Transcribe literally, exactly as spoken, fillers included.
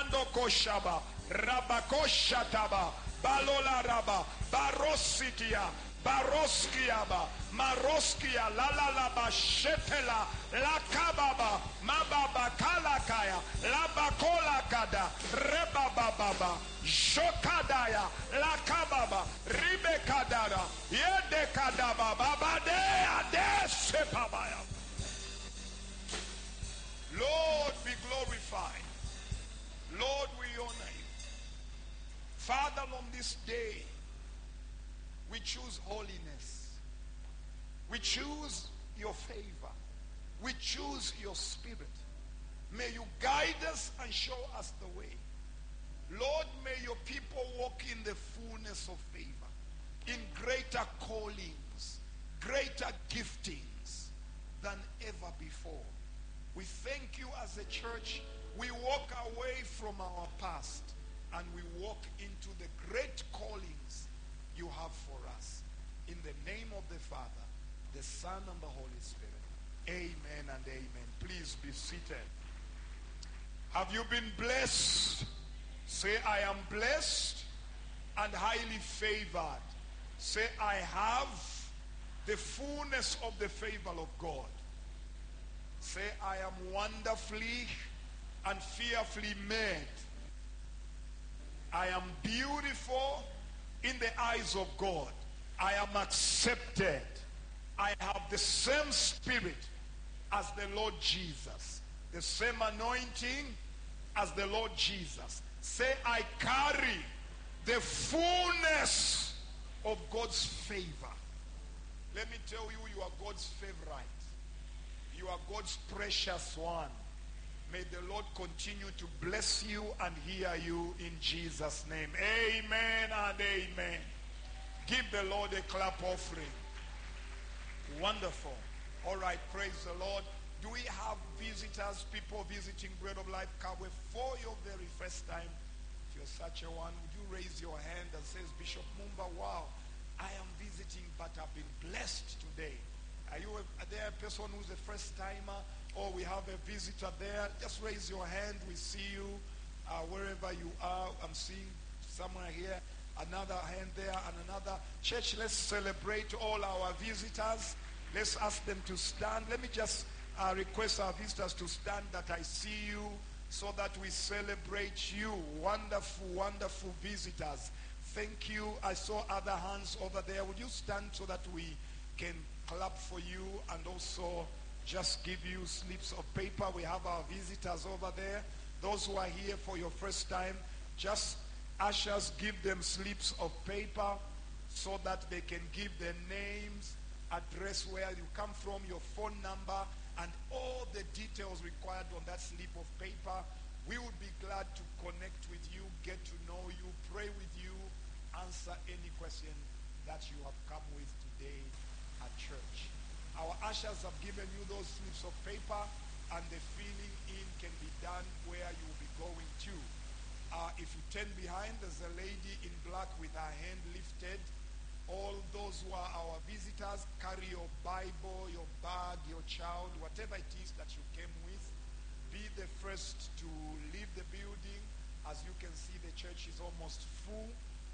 Mando koshaba, rabakoshataba, balola raba, barositia, baroskiaba, maroskia, la la la ba shetela, la kababa, mababa kalakaya, la bakola kada, rebababa, jokadaya, la kababa, ribekadara, yede kadaba, babade ade sepabaya. Lord, be glorified. Lord, we honor you. Father, on this day, we choose holiness. We choose your favor. We choose your spirit. May you guide us and show us the way. Lord, may your people walk in the fullness of favor, in greater callings, greater giftings than ever before. We thank you as a church. We walk away from our past and we walk into the great callings you have for us. In the name of the Father, the Son, and the Holy Spirit. Amen and amen. Please be seated. Have you been blessed? Say, I am blessed and highly favored. Say, I have the fullness of the favor of God. Say, I am wonderfully and fearfully made. I am beautiful in the eyes of God. I am accepted. I have the same spirit as the Lord Jesus. The same anointing as the Lord Jesus. Say, I carry the fullness of God's favor. Let me tell you, you are God's favorite. You are God's precious one. May the Lord continue to bless you and hear you in Jesus' name. Amen and amen. Give the Lord a clap offering. Wonderful. All right, praise the Lord. Do we have visitors, people visiting Bread of Life Kabwe for your very first time? If you're such a one, would you raise your hand and says, Bishop Mumba, wow, I am visiting, but I've been blessed today. Are you a, are there a person who's a first timer, or we have a visitor there? Just raise your hand. We see you uh, wherever you are. I'm seeing someone here, another hand there, and another. Church, let's celebrate all our visitors. Let's ask them to stand. Let me just uh, request our visitors to stand, that I see you, so that we celebrate you. Wonderful, wonderful visitors. Thank you. I saw other hands over there. Would you stand so that we can clap for you and also just give you slips of paper? We have our visitors over there. Those who are here for your first time, just ushers, give them slips of paper so that they can give their names, address, where you come from, your phone number, and all the details required on that slip of paper. We would be glad to connect with you, get to know you, pray with you, answer any question that you have come with today at church. Our ushers have given you those slips of paper, and the filling in can be done where you will be going to. Uh, if you turn behind, there's a lady in black with her hand lifted. All those who are our visitors, carry your Bible, your bag, your child, whatever it is that you came with. Be the first to leave the building. As you can see, the church is almost full.